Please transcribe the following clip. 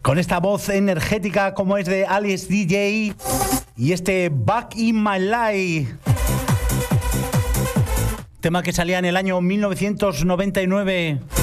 con esta voz energética como es de Alice DJ y este Back in My Life, tema que salía en el año 1999.